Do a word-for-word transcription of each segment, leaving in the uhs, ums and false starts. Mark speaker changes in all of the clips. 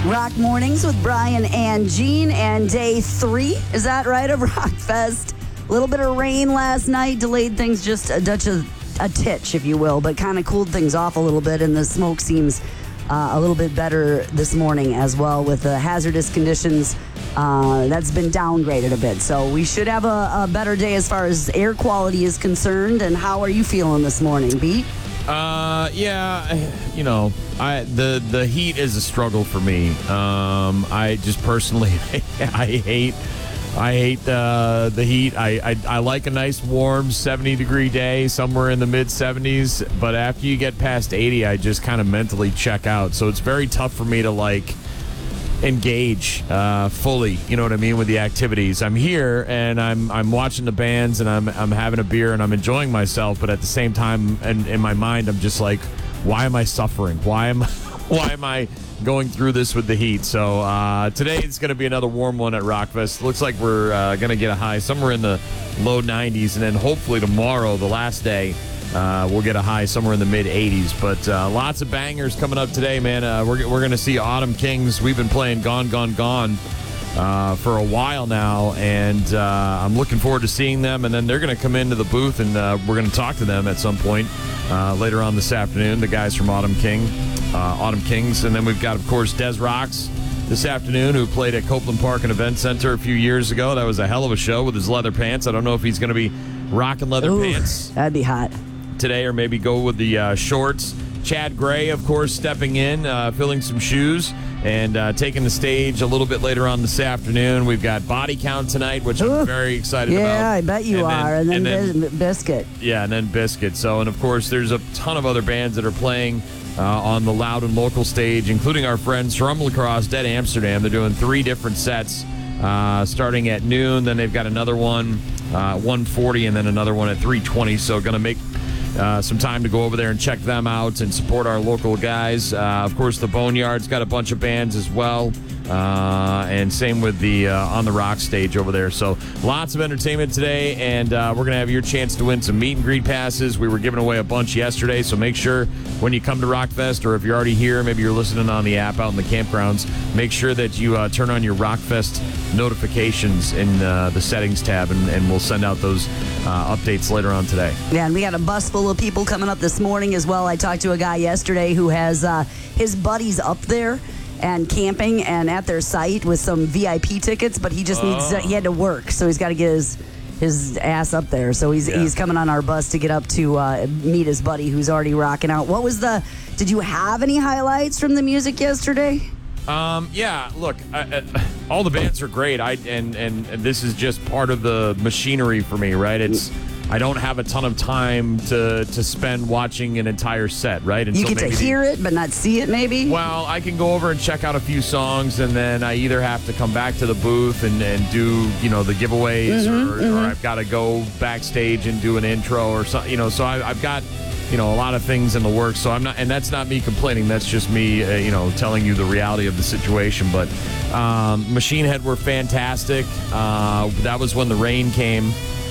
Speaker 1: Rock Mornings with Brian and Gene, and day three, is that right, of Rockfest? A little bit of rain last night, delayed things just a Dutch a, a titch, if you will, but kind of cooled things off a little bit, and the smoke seems uh, a little bit better this morning as well with the hazardous conditions. Uh, that's been downgraded a bit, so we should have a, a better day as far as air quality is concerned. And how are you feeling this morning, Pete?
Speaker 2: Uh, yeah, you know, I the the heat is a struggle for me. Um, I just personally, I hate, I hate uh, the heat. I, I I like a nice warm seventy degree day, somewhere in the mid seventies. But after you get past eighty, I just kind of mentally check out. So it's very tough for me to like engage uh, fully, you know what I mean, with the activities. I'm here and I'm I'm watching the bands and I'm I'm having a beer and I'm enjoying myself, but at the same time, and in my mind, I'm just like, why am I suffering? Why am why am I going through this with the heat? So uh, today it's going to be another warm one at Rockfest. Looks like we're uh, going to get a high somewhere in the low nineties, and then hopefully tomorrow, the last day, Uh, we'll get a high somewhere in the mid eighties, but uh, lots of bangers coming up today, man. Uh, we're we're going to see Autumn Kings. We've been playing Gone, Gone, Gone uh, for a while now, and uh, I'm looking forward to seeing them. And then they're going to come into the booth, and uh, we're going to talk to them at some point uh, later on this afternoon, the guys from Autumn King, uh, Autumn Kings. And then we've got, of course, Des Rocks this afternoon, who played at Copeland Park and Event Center a few years ago. That was a hell of a show with his leather pants. I don't know if he's going to be rocking leather
Speaker 1: Ooh,
Speaker 2: pants.
Speaker 1: That'd be hot.
Speaker 2: Today, or maybe go with the uh, shorts. Chad Gray, of course, stepping in, uh, filling some shoes, and uh, taking the stage a little bit later on this afternoon. We've got Body Count tonight, which
Speaker 1: Ooh,
Speaker 2: I'm very excited
Speaker 1: yeah,
Speaker 2: about.
Speaker 1: Yeah, I bet you
Speaker 2: and
Speaker 1: are.
Speaker 2: Then,
Speaker 1: and then,
Speaker 2: and then
Speaker 1: Biscuit.
Speaker 2: Yeah, and then Biscuit. So, and of course, there's a ton of other bands that are playing uh, on the Loud and Local stage, including our friends from La Crosse, Dead Amsterdam. They're doing three different sets uh, starting at noon. Then they've got another one, uh, one forty, and then another one at three twenty. So, going to make Uh, some time to go over there and check them out and support our local guys. Uh, of course, the Boneyard's got a bunch of bands as well. Uh, and same with the uh, On the Rock stage over there. So lots of entertainment today, and uh, we're going to have your chance to win some meet and greet passes. We were giving away a bunch yesterday, so make sure when you come to Rockfest, or if you're already here, maybe you're listening on the app out in the campgrounds, make sure that you uh, turn on your Rockfest notifications in uh, the settings tab, and, and we'll send out those uh, updates later on today.
Speaker 1: Yeah, and we got a bus full of people coming up this morning as well. I talked to a guy yesterday who has uh, his buddies up there and camping and at their site with some V I P tickets, but he just
Speaker 2: Oh.
Speaker 1: needs to, he had to work, so he's got to get his his ass up there. So he's
Speaker 2: Yeah.
Speaker 1: he's coming on our bus to get up to uh, meet his buddy who's already rocking out. What was the? Did you have any highlights from the music yesterday?
Speaker 2: Um, yeah, look, I, I, all the bands are great. I and, and and this is just part of the machinery for me, right? It's I don't have a ton of time to to spend watching an entire set, right?
Speaker 1: You get to
Speaker 2: maybe
Speaker 1: hear
Speaker 2: the,
Speaker 1: it, but not see it, maybe?
Speaker 2: Well, I can go over and check out a few songs, and then I either have to come back to the booth and, and do, you know, the giveaways,
Speaker 1: Mm-hmm,
Speaker 2: or,
Speaker 1: mm-hmm.
Speaker 2: or I've got to go backstage and do an intro or something, you know, so I, I've got, you know, a lot of things in the works. So I'm not, and that's not me complaining. That's just me, uh, you know, telling you the reality of the situation. But um, Machine Head were fantastic. Uh, that was when the rain came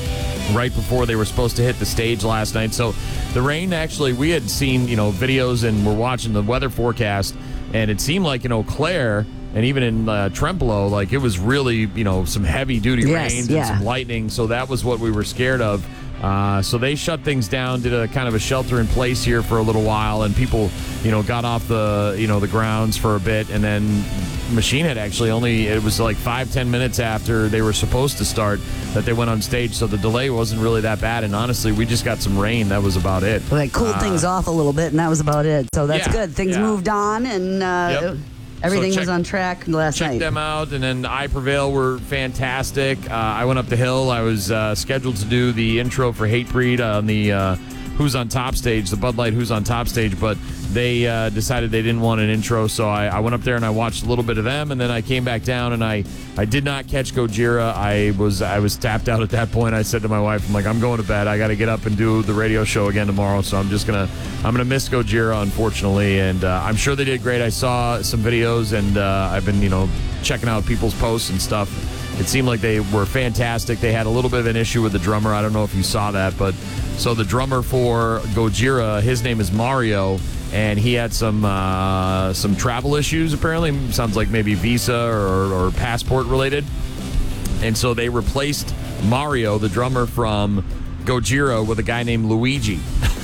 Speaker 2: right before they were supposed to hit the stage last night. So the rain, actually, we had seen, you know, videos, and we're watching the weather forecast, and it seemed like in Eau Claire and even in uh, Trempealeau, like it was really, you know, some heavy duty
Speaker 1: Yes,
Speaker 2: rain
Speaker 1: yeah.
Speaker 2: and some lightning. So that was what we were scared of. Uh, so they shut things down, did a kind of a shelter in place here for a little while, and people, you know, got off the, you know, the grounds for a bit, and then Machine Head actually only, it was like five, ten minutes after they were supposed to start that they went on stage, so the delay wasn't really that bad, and honestly, we just got some rain. That was about it.
Speaker 1: Well, that cooled
Speaker 2: Uh,
Speaker 1: things off a little bit, and that was about it. So that's
Speaker 2: Yeah,
Speaker 1: good. Things
Speaker 2: yeah.
Speaker 1: moved on, and uh,
Speaker 2: Yep.
Speaker 1: everything
Speaker 2: So
Speaker 1: was
Speaker 2: check-
Speaker 1: on track last
Speaker 2: Check
Speaker 1: night.
Speaker 2: them out, and then I Prevail were fantastic. Uh, I went up the hill. I was uh, scheduled to do the intro for Hatebreed on the uh, Who's on Top stage, the Bud Light Who's on Top stage, but they uh, decided they didn't want an intro, so I, I went up there and I watched a little bit of them, and then I came back down, and I, I did not catch Gojira. I was I was tapped out at that point. I said to my wife, I'm like, I'm going to bed. I got to get up and do the radio show again tomorrow, so I'm just gonna I'm gonna miss Gojira, unfortunately, and uh, I'm sure they did great. I saw some videos, and uh, I've been, you know, checking out people's posts and stuff. It seemed like they were fantastic. They had a little bit of an issue with the drummer. I don't know if you saw that, but so the drummer for Gojira, his name is Mario, and he had some uh, some travel issues. Apparently, sounds like maybe visa or, or passport related, and so they replaced Mario, the drummer from Gojira, with a guy named Luigi.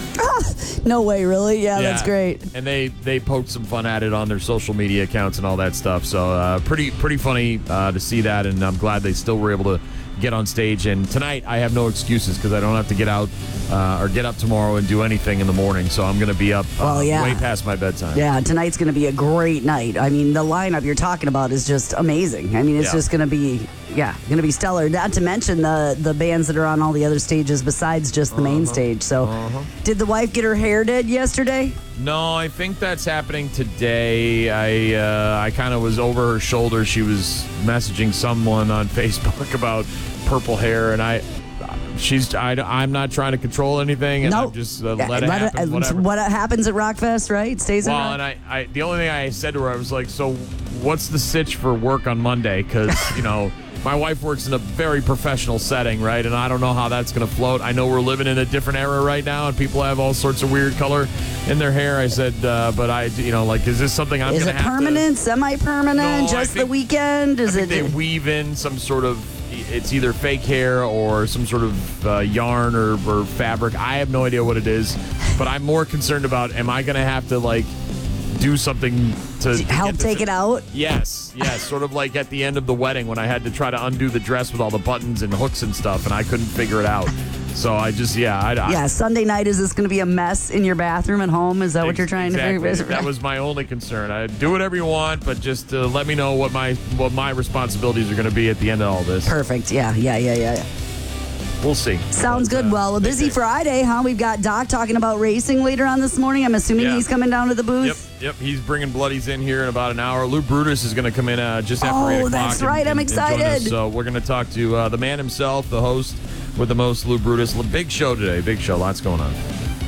Speaker 1: No way, really? Yeah, yeah, that's great.
Speaker 2: And they they poked some fun at it on their social media accounts and all that stuff. So uh, pretty pretty funny uh, to see that, and I'm glad they still were able to get on stage. And tonight I have no excuses because I don't have to get out uh, or get up tomorrow and do anything in the morning. So I'm going to be up uh,
Speaker 1: well, yeah.
Speaker 2: way past my bedtime.
Speaker 1: Yeah, tonight's going to be a great night. I mean, the lineup you're talking about is just amazing. I mean, it's yeah. just going to be, yeah, going to be stellar. Not to mention the the bands that are on all the other stages besides just the uh-huh. main stage. So uh-huh. did the wife get her hair did yesterday?
Speaker 2: No, I think that's happening today. I uh, I kind of was over her shoulder. She was messaging someone on Facebook about purple hair, and I, she's I, I'm not trying to control anything, and nope. I'm just uh, let, yeah, it let happen. It, whatever.
Speaker 1: What happens at Rockfest, right? Stays
Speaker 2: well,
Speaker 1: in Rock.
Speaker 2: and I, I the only thing I said to her, I was like, so what's the sitch for work on Monday? Because you know. My wife works in a very professional setting, right? And I don't know how that's going to float. I know we're living in a different era right now, and people have all sorts of weird color in their hair. I said, uh, but I, you know, like, is this something I'm going to have to...
Speaker 1: Is it permanent, semi-permanent,
Speaker 2: no,
Speaker 1: just
Speaker 2: think,
Speaker 1: the weekend? Is
Speaker 2: I think
Speaker 1: it?
Speaker 2: They weave in some sort of... It's either fake hair or some sort of uh, yarn or, or fabric. I have no idea what it is, but I'm more concerned about, am I going to have to, like... do something to, to
Speaker 1: help take it out?
Speaker 2: Yes, yes. Sort of like at the end of the wedding when I had to try to undo the dress with all the buttons and hooks and stuff, and I couldn't figure it out. So I just, yeah. I, I,
Speaker 1: yeah, Sunday night, is this going to be a mess in your bathroom at home? Is that what you're trying
Speaker 2: exactly.
Speaker 1: to figure out?
Speaker 2: That was my only concern. I do whatever you want, but just uh, let me know what my what my responsibilities are going to be at the end of all this.
Speaker 1: Perfect. Yeah, yeah, yeah, yeah.
Speaker 2: We'll see.
Speaker 1: Sounds
Speaker 2: but,
Speaker 1: good.
Speaker 2: Uh,
Speaker 1: well, a busy okay. Friday, huh? We've got Doc talking about racing later on this morning. I'm assuming yeah. he's coming down to the booth.
Speaker 2: Yep, yep. He's bringing Bloodies in here in about an hour. Lou Brutus is going to come in uh, just after
Speaker 1: oh,
Speaker 2: eight o'clock.
Speaker 1: Oh, that's right.
Speaker 2: And,
Speaker 1: I'm
Speaker 2: and,
Speaker 1: excited.
Speaker 2: And so we're going to talk to uh, the man himself, the host with the most, Lou Brutus. Big show today. Big show. Lots going on.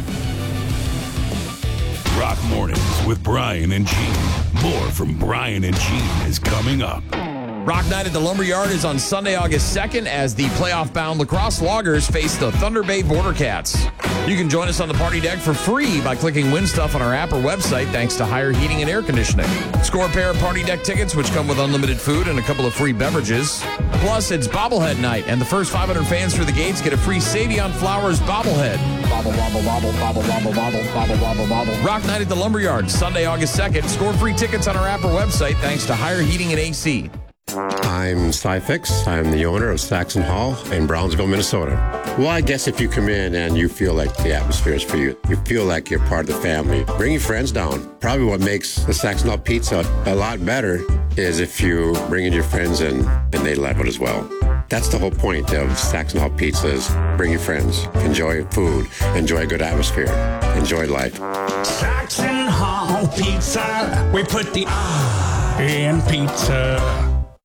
Speaker 3: Rock Mornings with Brian and Gene. More from Brian and Gene is coming up.
Speaker 2: Rock Night at the Lumberyard is on Sunday, August second, as the playoff-bound Lacrosse Loggers face the Thunder Bay Border Cats. You can join us on the party deck for free by clicking Win Stuff on our app or website, thanks to Higher Heating and Air Conditioning. Score a pair of party deck tickets, which come with unlimited food and a couple of free beverages. Plus, it's Bobblehead Night, and the first five hundred fans through the gates get a free Savion Flowers bobblehead. Bobble, wobble, wobble, bobble, wobble, wobble, bobble, wobble, wobble. Rock Night at the Lumberyard, Sunday, August second. Score free tickets on our app or website, thanks to Higher Heating and A C.
Speaker 4: I'm Cy-Fix. I'm the owner of Saxon Hall in Brownsville, Minnesota. Well, I guess if you come in and you feel like the atmosphere is for you, you feel like you're part of the family, bring your friends down. Probably what makes the Saxon Hall pizza a lot better is if you bring in your friends and, and they love it as well. That's the whole point of Saxon Hall pizzas. Bring your friends, enjoy food, enjoy a good atmosphere, enjoy life.
Speaker 5: Saxon Hall Pizza, we put the R in pizza.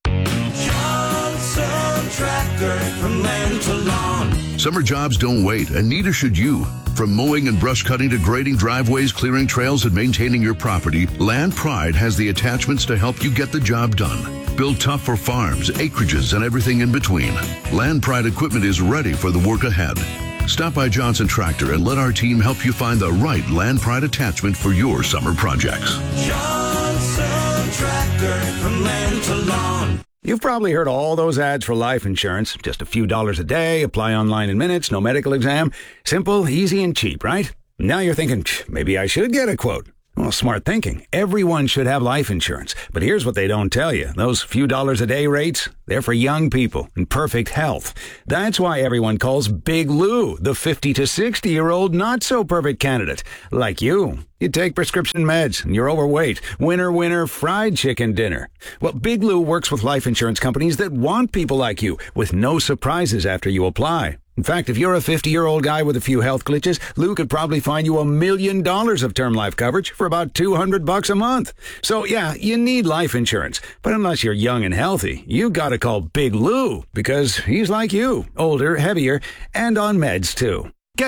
Speaker 5: Tractor from land to lawn.
Speaker 6: Summer jobs don't wait, and neither should you. From mowing and brush cutting to grading driveways, clearing trails, and maintaining your property, Land Pride has the attachments to help you get the job done. Built tough for farms, acreages, and everything in between. Land Pride equipment is ready for the work ahead. Stop by Johnson Tractor and let our team help you find the right Land Pride attachment for your summer projects.
Speaker 5: Johnson Tractor from land to lawn.
Speaker 7: You've probably heard all those ads for life insurance. Just a few dollars a day, apply online in minutes, no medical exam. Simple, easy, and cheap, right? Now you're thinking, maybe I should get a quote. Well, smart thinking. Everyone should have life insurance. But here's what they don't tell you. Those few dollars a day rates, they're for young people in perfect health. That's why everyone calls Big Lou the fifty to sixty-year-old not-so-perfect candidate. Like you. You take prescription meds, and you're overweight. Winner, winner, fried chicken dinner. Well, Big Lou works with life insurance companies that want people like you, with no surprises after you apply. In fact, if you're a fifty-year-old guy with a few health glitches, Lou could probably find you a million dollars of term life coverage for about two hundred bucks a month. So, yeah, you need life insurance. But unless you're young and healthy, you gotta call Big Lou, because he's like you, older, heavier, and on meds, too.